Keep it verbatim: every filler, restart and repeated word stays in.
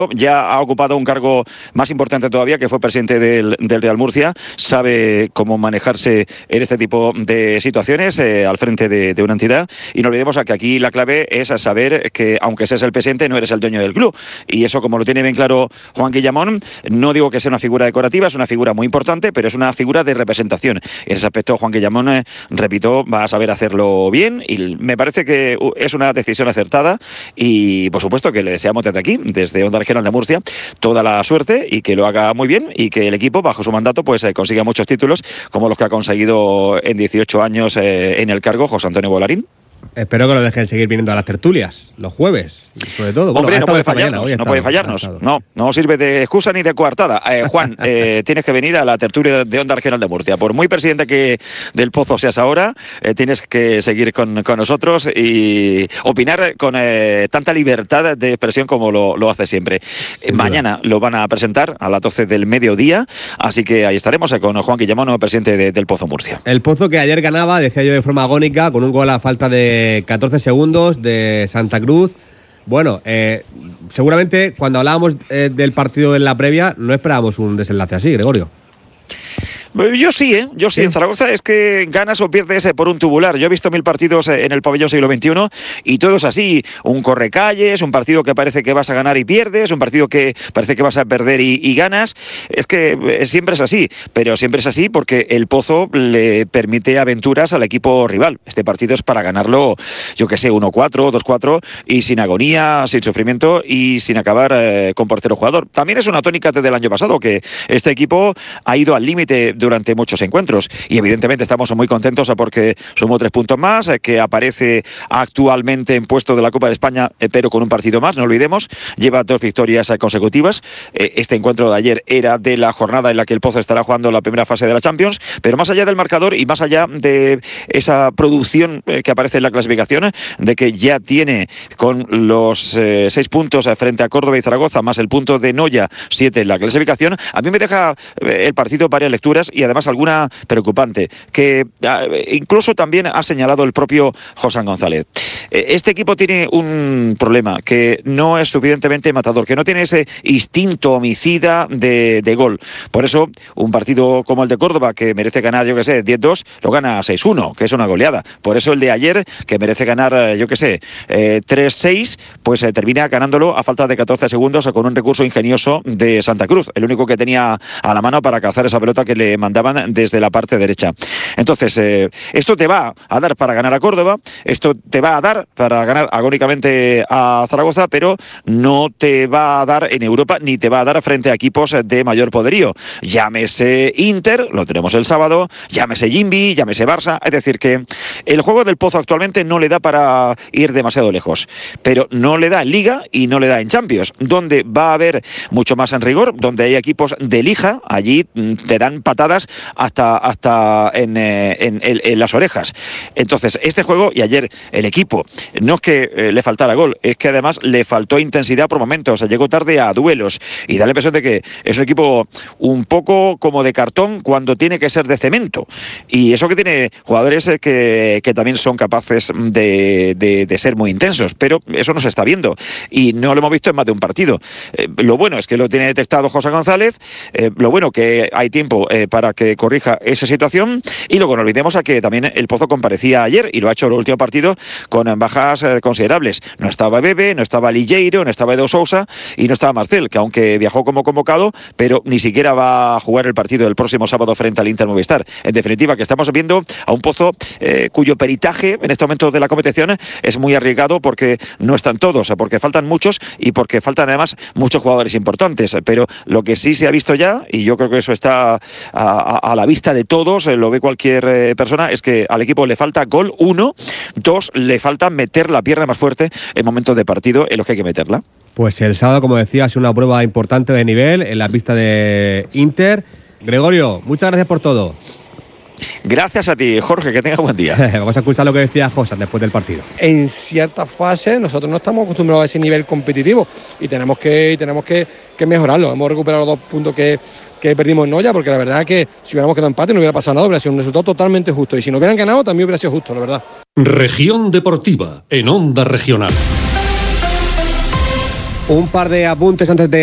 ya ha ocupado un cargo más importante todavía, que fue presidente del, del Real Murcia, sabe cómo manejarse en este tipo de situaciones eh, al frente de, de una entidad, y no olvidemos a que aquí la clave es saber que aunque seas el presidente no eres el dueño del club, y eso, como lo tiene bien claro Juan Guillamón, no digo que sea una figura decorativa, es una figura muy importante, pero es una figura de representación. En ese aspecto Juan Guillamón, eh, repito, va a saber hacerlo bien, y me parece que es una decisión acertada, y por supuesto que le deseamos desde aquí, desde Onda Regional de Murcia, toda la suerte, y que lo haga muy bien, y que el equipo bajo su mandato pues eh, consiga muchos títulos como los que ha conseguido en dieciocho años eh, en el cargo José Antonio Bolarín. Espero que lo dejen seguir viniendo a las tertulias los jueves, sobre todo. Hombre, bueno, no puede fallarnos, mañana, no puede fallarnos. No, no sirve de excusa ni de coartada. Eh, Juan, eh, tienes que venir a la tertulia de Onda Regional de Murcia. Por muy presidente que del Pozo seas ahora, eh, tienes que seguir con, con nosotros y opinar con eh, tanta libertad de expresión como lo, lo hace siempre. Eh, mañana lo van a presentar a las doce del mediodía, así que ahí estaremos eh, con Juan Guillamón, presidente de, del Pozo Murcia. El Pozo, que ayer ganaba, decía yo de forma agónica, con un gol a falta de catorce segundos de Santa Cruz. Bueno, eh, seguramente cuando hablábamos eh, del partido en la previa no esperábamos un desenlace así, Gregorio. Yo sí, ¿eh? Yo sí. ¿Sí? En Zaragoza es que ganas o pierdes por un tubular. Yo he visto mil partidos en el pabellón siglo veintiuno y todo es así. Un correcalles, un partido que parece que vas a ganar y pierdes, un partido que parece que vas a perder y, y ganas. Es que siempre es así, pero siempre es así porque el Pozo le permite aventuras al equipo rival. Este partido es para ganarlo, yo que sé, uno cuatro, dos cuatro y sin agonía, sin sufrimiento y sin acabar eh, con portero jugador. También es una tónica desde el año pasado, que este equipo ha ido al límite durante muchos encuentros y evidentemente estamos muy contentos porque sumó tres puntos más, que aparece actualmente en puesto de la Copa de España, pero con un partido más, no olvidemos, lleva dos victorias consecutivas. Este encuentro de ayer era de la jornada en la que el Pozo estará jugando la primera fase de la Champions, pero más allá del marcador y más allá de esa producción que aparece en la clasificación, de que ya tiene con los eh, seis puntos frente a Córdoba y Zaragoza, más el punto de Noya, siete en la clasificación, a mí me deja el partido varias lecturas y además alguna preocupante, que incluso también ha señalado el propio José González. Este equipo tiene un problema, que no es suficientemente matador, que no tiene ese instinto homicida de, de gol. Por eso, un partido como el de Córdoba, que merece ganar, yo que sé, diez dos, lo gana seis uno, que es una goleada. Por eso el de ayer, que merece ganar, yo que sé, eh, tres seis, pues eh, termina ganándolo a falta de catorce segundos con un recurso ingenioso de Santa Cruz, el único que tenía a la mano para cazar esa pelota que le mandaban desde la parte derecha. Entonces, eh, esto te va a dar para ganar a Córdoba, esto te va a dar para ganar agónicamente a Zaragoza, pero no te va a dar en Europa ni te va a dar frente a equipos de mayor poderío. Llámese Inter, lo tenemos el sábado, llámese Jimbi, llámese Barça, es decir que el juego del Pozo actualmente no le da para ir demasiado lejos, pero no le da en Liga y no le da en Champions, donde va a haber mucho más en rigor, donde hay equipos de lija, allí te dan patadas hasta, hasta en, en, en, en las orejas. Entonces, este juego, y ayer el equipo, no es que eh, le faltara gol, es que además le faltó intensidad por momentos, o sea, llegó tarde a duelos y da la impresión de que es un equipo un poco como de cartón cuando tiene que ser de cemento, y eso que tiene jugadores que, que también son capaces de, de, de ser muy intensos, pero eso no se está viendo y no lo hemos visto en más de un partido. Eh, lo bueno es que lo tiene detectado José González, eh, lo bueno que hay tiempo eh, para que corrija esa situación, y luego no olvidemos a que también el Pozo comparecía ayer y lo ha hecho el último partido con bajas eh, considerables. No estaba Bebe, no estaba Lilleiro, no estaba Edo Sousa y no estaba Marcel, que aunque viajó como convocado, pero ni siquiera va a jugar el partido del próximo sábado frente al Inter Movistar. En definitiva, que estamos viendo a un Pozo eh, cuyo peritaje en este momento de la competición es muy arriesgado porque no están todos, porque faltan muchos y porque faltan además muchos jugadores importantes, pero lo que sí se ha visto ya, y yo creo que eso está a, a, a la vista de todos, eh, lo ve cualquier eh, persona, es que al equipo le falta gol, uno, dos, le falta meter la pierna más fuerte en momentos de partido en los que hay que meterla. Pues el sábado, como decía, ha sido una prueba importante de nivel en la pista de Inter. Gregorio, muchas gracias por todo. Gracias a ti, Jorge, que tengas buen día. Vamos a escuchar lo que decía José después del partido. En ciertas fases nosotros no estamos acostumbrados a ese nivel competitivo y tenemos que, y tenemos que, que mejorarlo. Hemos recuperado los dos puntos que, que perdimos en Noya, porque la verdad es que si hubiéramos quedado empate no hubiera pasado nada, hubiera sido un resultado totalmente justo, y si no hubieran ganado también hubiera sido justo, la verdad. Región Deportiva, en Onda Regional. Un par de apuntes antes de